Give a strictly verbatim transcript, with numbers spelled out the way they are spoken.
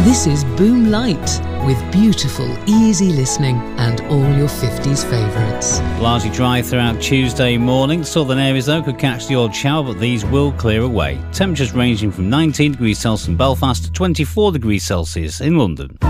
This is Boom Light, with beautiful, easy listening and all your fifties favourites. Largely dry throughout Tuesday morning. Southern areas, though, could catch the odd shower, but these will clear away. Temperatures ranging from nineteen degrees Celsius in Belfast to twenty-four degrees Celsius in London.